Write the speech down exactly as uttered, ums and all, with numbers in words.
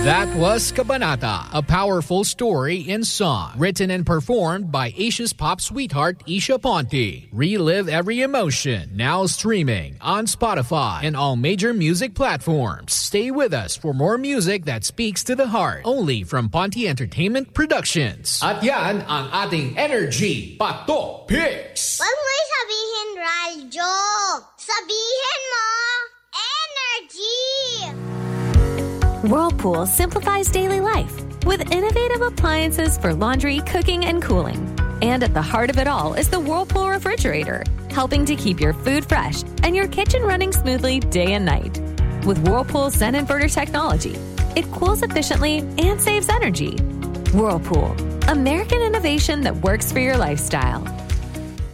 That was Kabanata, a powerful story in song, written and performed by Asia's pop sweetheart Isha Ponte. Relive every emotion, now streaming on Spotify and all major music platforms. Stay with us for more music that speaks to the heart, only from Ponte Entertainment Productions. At yan ang ating Energy Pato Picks. Huwag mo'y sabihin, Raljo. Sabihin mo, energy! Whirlpool simplifies daily life with innovative appliances for laundry, cooking, and cooling. And at the heart of it all is the Whirlpool refrigerator, helping to keep your food fresh and your kitchen running smoothly day and night. With Whirlpool's Zen Inverter technology, it cools efficiently and saves energy. Whirlpool, American innovation that works for your lifestyle.